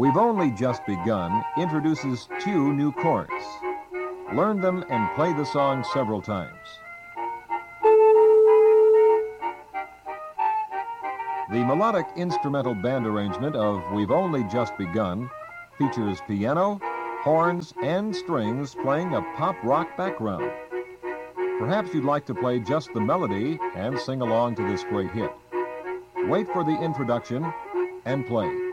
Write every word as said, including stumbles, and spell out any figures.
We've Only Just Begun introduces two new chords. Learn them and play the song several times. The melodic instrumental band arrangement of We've Only Just Begun features piano, horns, and strings playing a pop rock background. Perhaps you'd like to play just the melody and sing along to this great hit. Wait for the introduction and play.